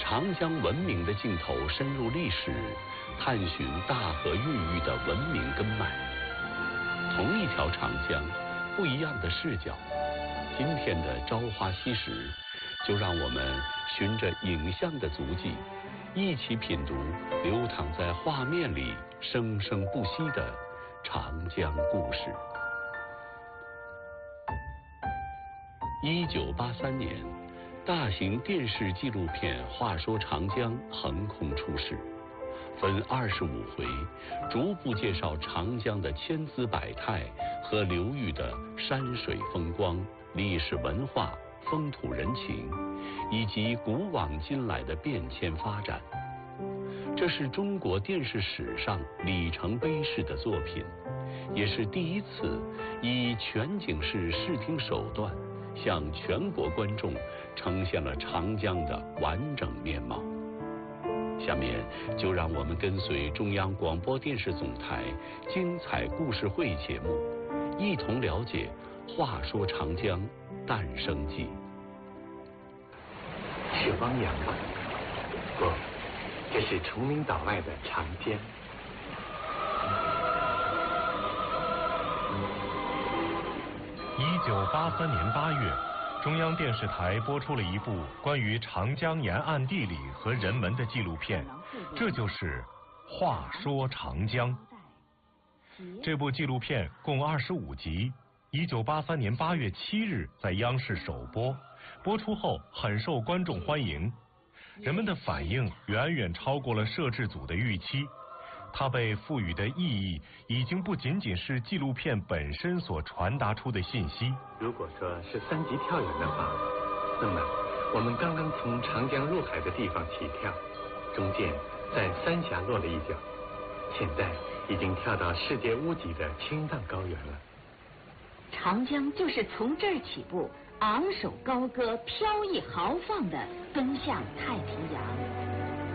长江文明的尽头深入历史，探寻大河孕育的文明根脉。同一条长江，不一样的视角。今天的朝花夕拾，就让我们循着影像的足迹，一起品读流淌在画面里生生不息的长江故事。1983年，大型电视纪录片《话说长江》横空出世，分25回，逐步介绍长江的千姿百态和流域的山水风光、历史文化、风土人情，以及古往今来的变迁发展。这是中国电视史上里程碑式的作品，也是第一次以全景式视听手段向全国观众呈现了长江的完整面貌。下面就让我们跟随中央广播电视总台精彩故事会节目，一同了解《话说长江》诞生记。 是汪洋吗？不，这是崇明岛外的长江。 1983年8月，中央电视台播出了一部关于长江沿岸地理和人文的纪录片，这就是《话说长江》。这部纪录片共25集，1983年8月7日在央视首播，播出后很受观众欢迎，人们的反应远远超过了摄制组的预期。它被赋予的意义已经不仅仅是纪录片本身所传达出的信息。 如果说是3级跳远的话，那么我们刚刚从长江入海的地方起跳，中间在三峡落了一脚，现在已经跳到世界屋脊的青藏高原了。 长江就是从这儿起步，昂首高歌、飘逸豪放地奔向太平洋。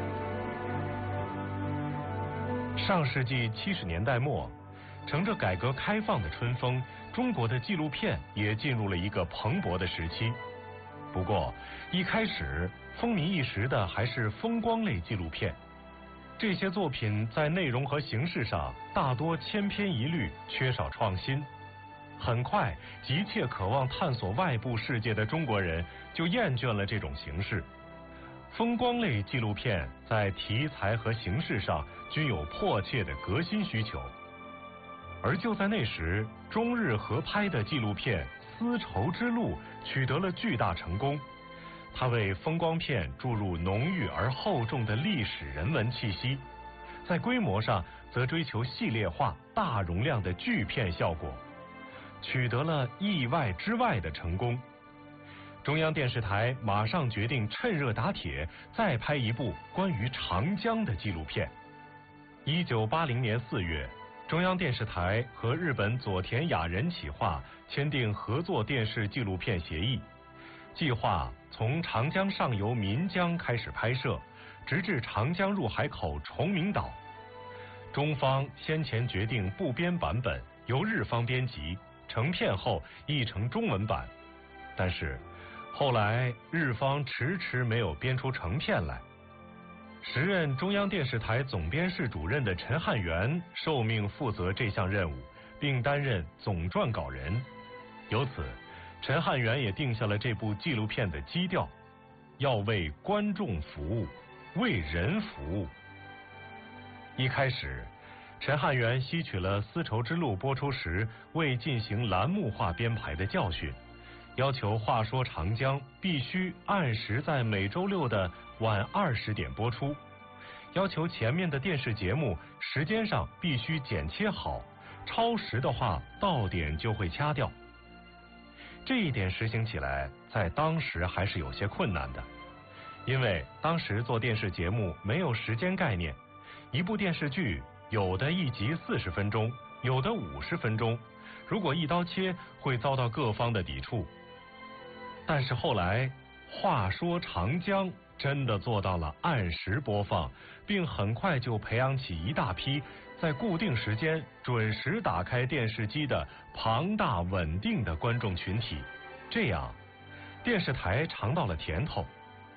上世纪70年代末，乘着改革开放的春风，中国的纪录片也进入了一个蓬勃的时期。不过，一开始风靡一时的还是风光类纪录片，这些作品在内容和形式上大多千篇一律，缺少创新。很快，急切渴望探索外部世界的中国人就厌倦了这种形式。风光类纪录片在题材和形式上均有迫切的革新需求，而就在那时，中日合拍的纪录片《丝绸之路》取得了巨大成功，它为风光片注入浓郁而厚重的历史人文气息，在规模上则追求系列化、大容量的巨片效果，取得了意外之外的成功。中央电视台马上决定趁热打铁，再拍一部关于长江的纪录片。1980年4月，中央电视台和日本佐田雅人企划签订合作电视纪录片协议，计划从长江上游岷江开始拍摄，直至长江入海口崇明岛。中方先前决定部编版本由日方编辑，成片后译成中文版，但是后来日方迟迟没有编出成片来。时任中央电视台总编室主任的陈汉元受命负责这项任务，并担任总撰稿人。由此，陈汉元也定下了这部纪录片的基调：要为观众服务，为人服务。一开始，陈汉元吸取了《丝绸之路》播出时未进行栏目化编排的教训，要求《话说长江》必须按时在每周6的晚20点播出，要求前面的电视节目时间上必须剪切好，超时的话到点就会掐掉。这一点实行起来在当时还是有些困难的，因为当时做电视节目没有时间概念，一部电视剧有的一集40分钟，有的50分钟，如果一刀切会遭到各方的抵触。但是后来话说长江真的做到了按时播放，并很快就培养起一大批在固定时间准时打开电视机的庞大稳定的观众群体。这样电视台尝到了甜头，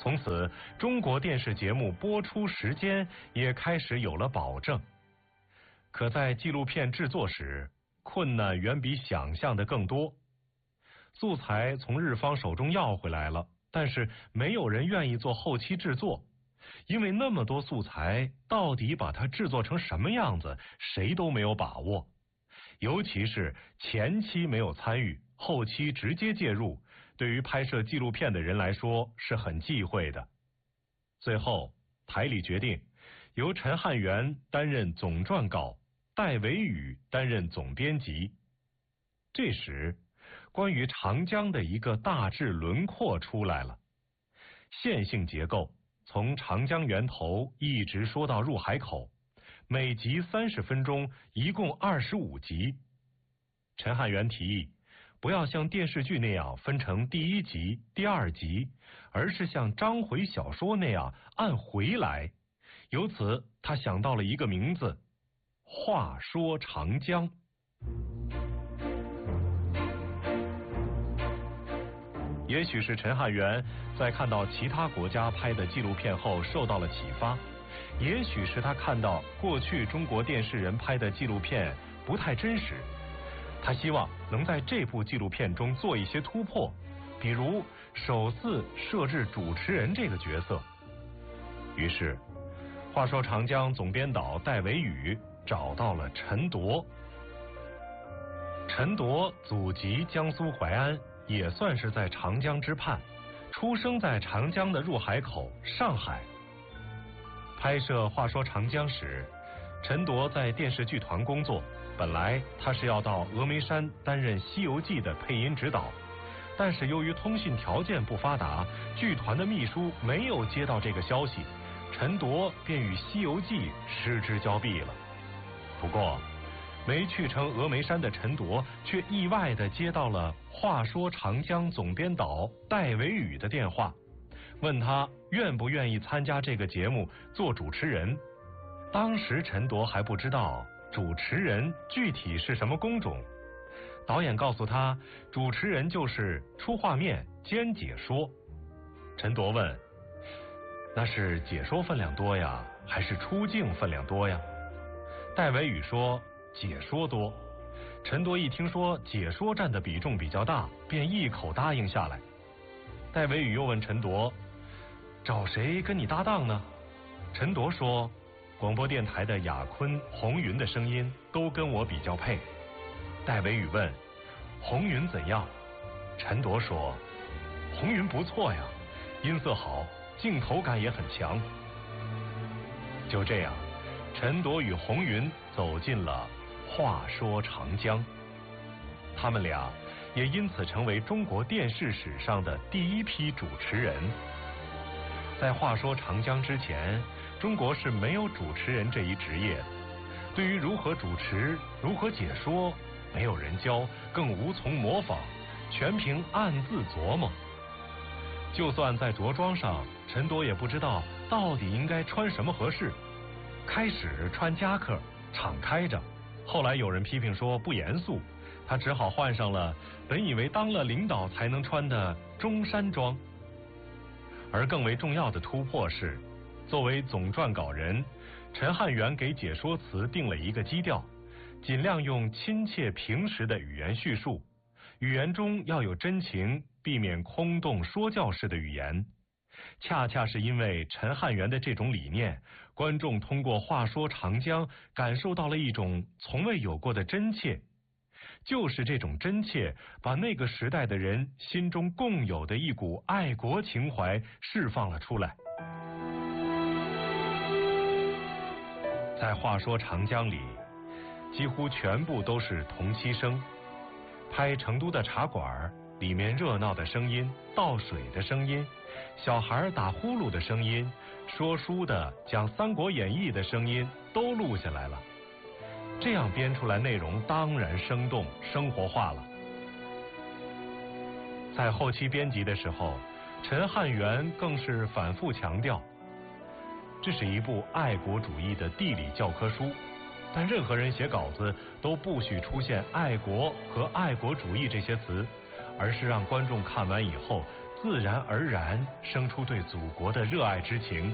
从此，中国电视节目播出时间也开始有了保证。可在纪录片制作时，困难远比想象的更多。素材从日方手中要回来了，但是没有人愿意做后期制作，因为那么多素材，到底把它制作成什么样子，谁都没有把握。尤其是前期没有参与，后期直接介入，对于拍摄纪录片的人来说是很忌讳的。最后，台里决定由陈汉元担任总撰稿，戴维宇担任总编辑。这时，关于长江的一个大致轮廓出来了。线性结构，从长江源头一直说到入海口，每集30分钟，一共25集。陈汉元提议，不要像电视剧那样分成第1集、第2集，而是像章回小说那样按回来。由此，他想到了一个名字：话说长江。也许是陈汉元在看到其他国家拍的纪录片后受到了启发，也许是他看到过去中国电视人拍的纪录片不太真实，他希望能在这部纪录片中做一些突破，比如首次设置主持人这个角色。于是，话说长江总编导戴维宇找到了陈铎。陈铎祖籍江苏淮安，也算是在长江之畔，出生在长江的入海口上海。拍摄《话说长江》时，陈铎在电视剧团工作，本来他是要到峨眉山担任《西游记》的配音指导，但是由于通讯条件不发达，剧团的秘书没有接到这个消息，陈铎便与《西游记》失之交臂了。不过，没去成峨眉山的陈铎却意外地接到了《话说长江》总编导戴维宇的电话，问他愿不愿意参加这个节目做主持人。当时陈铎还不知道主持人具体是什么工种，导演告诉他，主持人就是出画面兼解说。陈铎问，那是解说分量多呀，还是出镜分量多呀？戴维宇说，解说多。陈铎一听说解说占的比重比较大，便一口答应下来。戴维宇又问陈铎，找谁跟你搭档呢？陈铎说，广播电台的雅坤、红云的声音都跟我比较配。戴维宇问，红云怎样？陈铎说，红云不错呀，音色好，镜头感也很强。就这样，陈铎与红云走进了话说长江，他们俩也因此成为中国电视史上的第一批主持人。在话说长江之前，中国是没有主持人这一职业的，对于如何主持、如何解说，没有人教，更无从模仿，全凭暗自琢磨。就算在着装上，陈铎也不知道到底应该穿什么合适。开始穿夹克，敞开着，后来有人批评说不严肃，他只好换上了本以为当了领导才能穿的中山装。而更为重要的突破是，作为总撰稿人，陈汉元给解说词定了一个基调，尽量用亲切平实的语言叙述，语言中要有真情，避免空洞说教式的语言。恰恰是因为陈汉元的这种理念，观众通过话说长江感受到了一种从未有过的真切，就是这种真切把那个时代的人心中共有的一股爱国情怀释放了出来。在话说长江里，几乎全部都是同期声，拍成都的茶馆，里面热闹的声音，倒水的声音，小孩打呼噜的声音，说书的讲《三国演义》的声音都录下来了。这样编出来内容当然生动生活化了。在后期编辑的时候，陈汉元更是反复强调，这是一部爱国主义的地理教科书，但任何人写稿子都不许出现爱国和爱国主义这些词，而是让观众看完以后自然而然生出对祖国的热爱之情。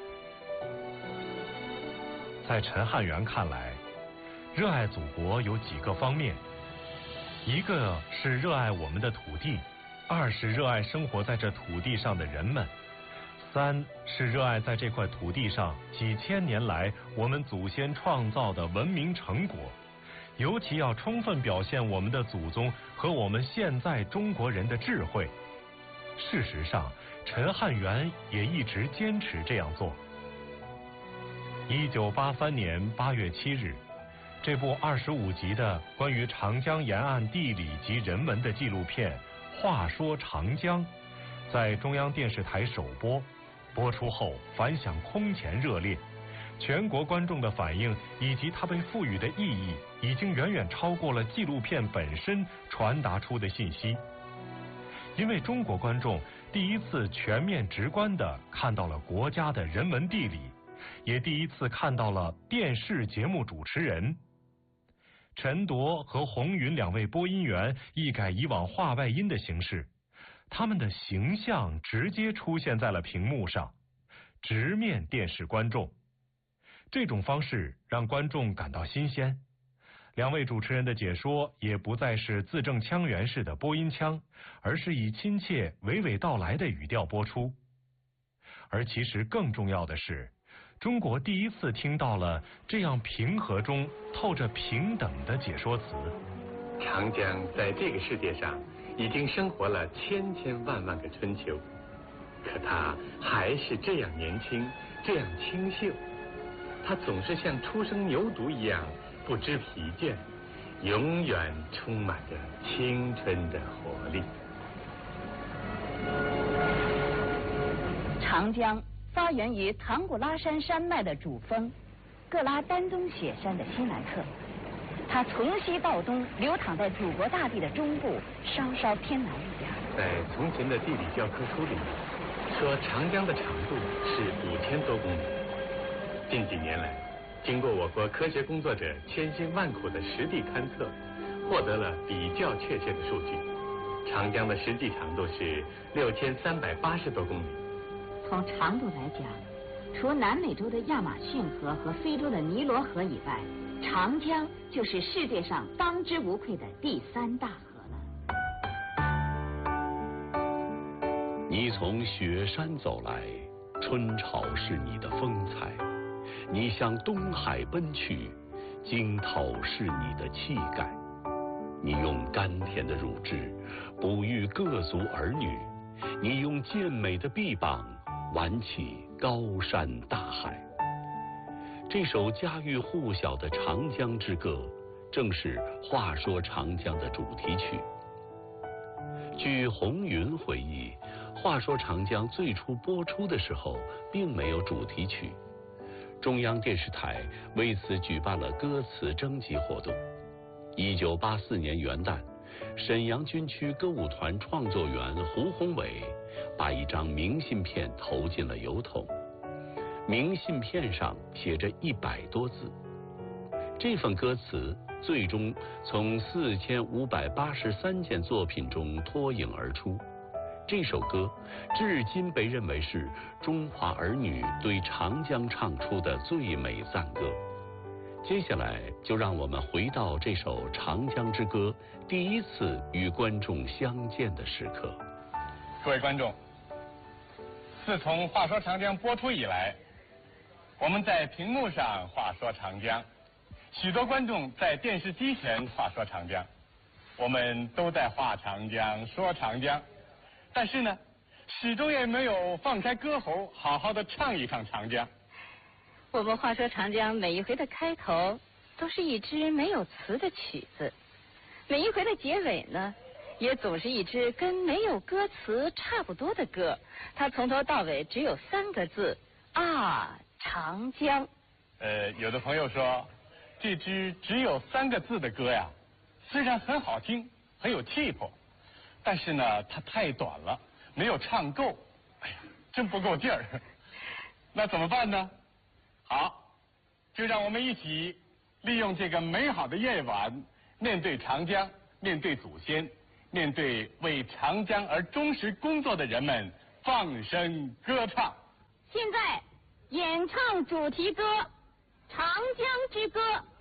在陈汉元看来，热爱祖国有几个方面，一个是热爱我们的土地，二是热爱生活在这土地上的人们，三是热爱在这块土地上几千年来我们祖先创造的文明成果，尤其要充分表现我们的祖宗和我们现在中国人的智慧。事实上，陈汉元也一直坚持这样做。1983年8月7日，这部25集的关于长江沿岸地理及人文的纪录片《话说长江》在中央电视台首播，播出后反响空前热烈，全国观众的反应以及它被赋予的意义，已经远远超过了纪录片本身传达出的信息。因为中国观众第一次全面直观地看到了国家的人文地理，也第一次看到了电视节目主持人。陈铎和洪云两位播音员一改以往话外音的形式，他们的形象直接出现在了屏幕上，直面电视观众。这种方式让观众感到新鲜。两位主持人的解说也不再是字正腔圆式的播音腔，而是以亲切娓娓道来的语调播出。而其实更重要的是，中国第一次听到了这样平和中透着平等的解说词。 长江在这个世界上已经生活了千千万万个春秋，可它还是这样年轻，这样清秀。它总是像初生牛犊一样不知疲倦，永远充满着青春的活力。 长江发源于唐古拉山山脉的主峰格拉丹宗雪山的西南侧，它从西到东流淌在祖国大地的中部，稍稍偏南一点。 在从前的地理教科书里说，长江的长度是5000多公里。近几年来，经过我国科学工作者千辛万苦的实地勘测，获得了比较确切的数据。长江的实际长度是6380多公里。 从长度来讲，除南美洲的亚马逊河和非洲的尼罗河以外，长江就是世界上当之无愧的第3大河了。 你从雪山走来，春潮是你的风采；你向东海奔去，惊涛是你的气概。你用甘甜的乳汁哺育各族儿女，你用健美的臂膀挽起高山大海。这首家喻户晓的《长江之歌》，正是《话说长江》的主题曲。据洪云回忆，《话说长江》最初播出的时候，并没有主题曲。中央电视台为此举办了歌词征集活动。1984年元旦，沈阳军区歌舞团创作员胡宏伟把一张明信片投进了邮筒，明信片上写着100多字。这份歌词最终从4583件作品中脱颖而出。这首歌至今被认为是中华儿女对长江唱出的最美赞歌。接下来就让我们回到这首《长江之歌》第一次与观众相见的时刻。 各位观众，自从《话说长江》播出以来，我们在屏幕上话说长江，许多观众在电视机前话说长江，我们都在话长江说长江，但是呢，始终也没有放开歌喉，好好的唱一唱长江。 我们话说长江每一回的开头都是一支没有词的曲子，每一回的结尾呢，也总是一支跟没有歌词差不多的歌。它从头到尾只有3个字啊，长江。 有的朋友说，这支只有3个字的歌呀，虽然很好听，很有气魄，但是呢，它太短了，没有唱够。哎呀，真不够劲儿。那怎么办呢？好，就让我们一起利用这个美好的夜晚，面对长江，面对祖先， 面对为长江而忠实工作的人们放声歌唱。 现在演唱主题歌《长江之歌》。